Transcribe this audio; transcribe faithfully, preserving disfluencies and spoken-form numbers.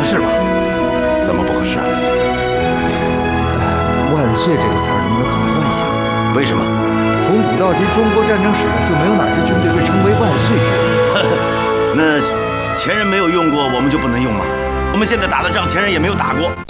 适吧？ 怎么不合适啊？ 万岁这个词儿能不能考虑换一下？ 为什么？ 从古到今，中国战争史上就没有哪支军队被称为万岁军。 那前人没有用过，我们就不能用吗？我们现在打的仗，前人也没有打过。